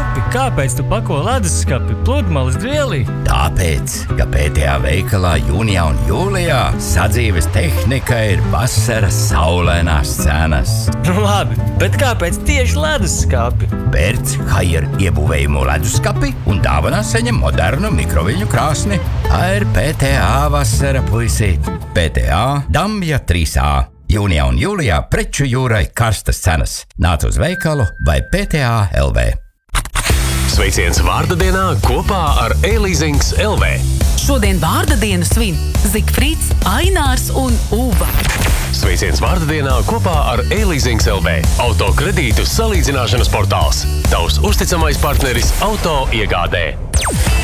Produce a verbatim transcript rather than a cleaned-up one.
leduskapi? Kāpēc tu pako leduskapi pludmales dvielī? Tāpēc, ka P T A veikalā jūnijā un jūlijā sadzīves tehnika ir vasaras saulainās cenas. Nu labi, bet kāpēc tieši leduskapi? Pērc Haier iebūvējumu leduskapi un dāvanā saņem modernu mikroviļņu krāsni. Tā ir P T A vasara, puisīt. P T A Dambja trīs A. Jūnijā un jūlijā preču jūrai karstas cenas. Nāc uz veikalu vai P T A L V. Sveiciens vārda dienā kopā ar E-Leasings L V. Šodien vārda dienu svin Zigfrīds, Ainārs un Uva. Sveiciens vārda dienā kopā ar E-Leasings L V. Auto kredītu salīdzināšanas portāls. Tavs uzticamais partneris auto iegādē.